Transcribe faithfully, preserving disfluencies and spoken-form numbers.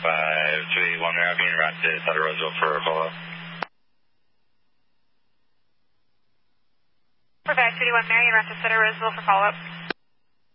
five three one Mary, being route to Sutter Roseville for a follow-up. four five three one Mary, route to Sutter Roseville for follow-up.